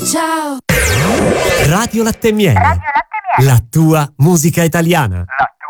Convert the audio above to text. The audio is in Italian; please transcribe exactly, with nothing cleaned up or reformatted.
Ciao. Radio Latte e Miele. Radio Latte e Miele. La tua musica italiana. La